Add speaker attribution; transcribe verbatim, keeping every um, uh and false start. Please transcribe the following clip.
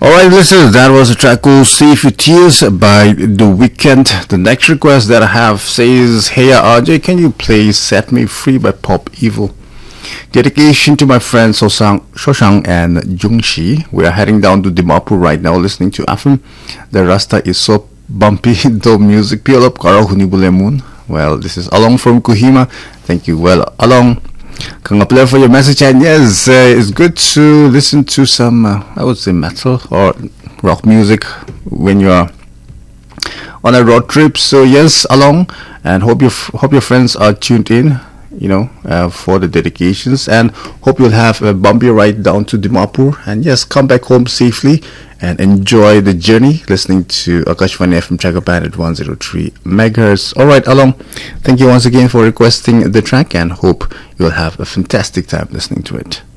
Speaker 1: Alright, listeners, that was a track called Save Your Tears by The Weeknd. The next request that I have says, Hey R J, can you play Set Me Free by Pop Evil? Dedication to my friends Sosang, Shoshang and Jungshi. We are heading down to Dimapur right now listening to Afam. The Rasta is so bumpy, the music. Piolop Karo Hunibulemun. Well, this is Along from Kohima. Thank you. Well, Along. Congratulations for your message, and yes, uh, it's good to listen to some, uh, I would say, metal or rock music when you are on a road trip. So yes, Along, and hope your hope your friends are tuned in, you know, uh, for the dedications, and hope you'll have a bumpy ride down to Dimapur, and yes, come back home safely and enjoy the journey listening to Akashvani F M Chagapan at one oh three megahertz. Alright, Along, thank you once again for requesting the track, and hope you'll have a fantastic time listening to it.